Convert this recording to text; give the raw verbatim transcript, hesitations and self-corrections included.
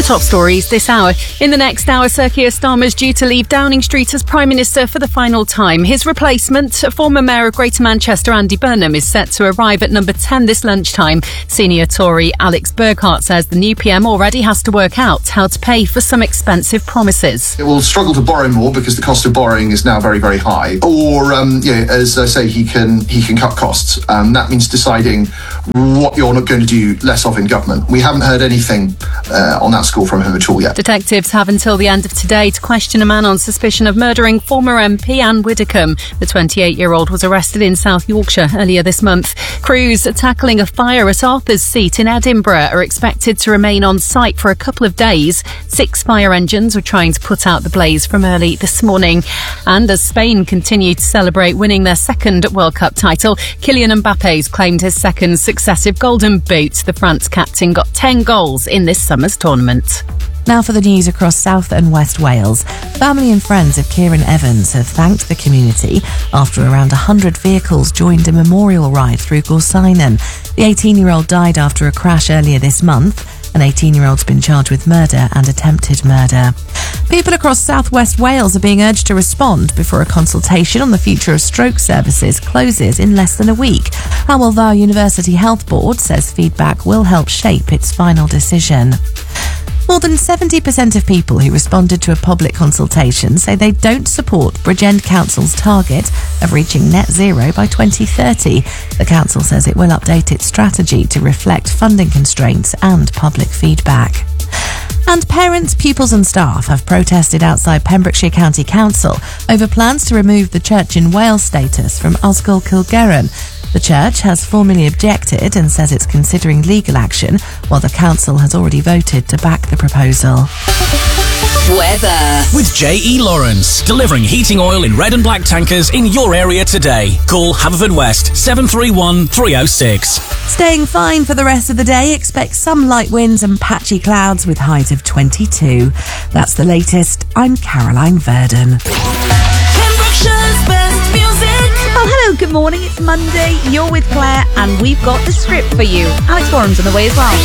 The top stories this hour. In the next hour, Sir Keir Starmer's due to leave Downing Street as Prime Minister for the final time. His replacement, former Mayor of Greater Manchester Andy Burnham, is set to arrive at number ten this lunchtime. Senior Tory Alex Burghart says the new P M already has to work out how to pay for some expensive promises. It will struggle to borrow more because the cost of borrowing is now very, very high. Or, um, yeah, as I say, he can he can cut costs. Um, that means deciding what you're not going to do less of in government. We haven't heard anything uh, on that score from him at all yet. Detectives have until the end of today to question a man on suspicion of murdering former M P Anne Widdecombe. The twenty-eight-year-old was arrested in South Yorkshire earlier this month. Crews tackling a fire at Arthur's Seat in Edinburgh are expected to remain on site for a couple of days. Six fire engines were trying to put out the blaze from early this morning. And as Spain continue to celebrate winning their second World Cup title, Kylian Mbappe's claimed his second successive Golden Boot. The France captain got ten goals in this summer's tournament. Now for the news across South and West Wales. Family and friends of Kieran Evans have thanked the community after around one hundred vehicles joined a memorial ride through Gorsinan. The eighteen-year-old died after a crash earlier this month. An eighteen-year-old's been charged with murder and attempted murder. People across South West Wales are being urged to respond before a consultation on the future of stroke services closes in less than a week. Hywel Dda University Health Board says feedback will help shape its final decision. More than seventy percent of people who responded to a public consultation say they don't support Bridgend Council's target of reaching net zero by twenty thirty. The council says it will update its strategy to reflect funding constraints and public feedback. And parents, pupils and staff have protested outside Pembrokeshire County Council over plans to remove the Church in Wales status from Ysgol Cilgerran. The church has formally objected and says it's considering legal action, while the council has already voted to back the proposal. Weather. With J E Lawrence, delivering heating oil in red and black tankers in your area today. Call Haverfordwest seven three one, three oh six. Staying fine for the rest of the day. Expect some light winds and patchy clouds with highs of twenty-two. That's the latest. I'm Caroline Verdon. Pembrokeshire's best music. Oh, hello, good morning. It's Monday. You're with Claire, and we've got the script for you. Alex Warren's on the way as well.